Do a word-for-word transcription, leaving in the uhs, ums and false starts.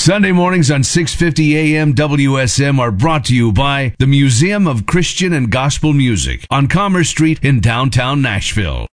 Sunday mornings on six fifty A M W S M are brought to you by the Museum of Christian and Gospel Music on Commerce Street in downtown Nashville.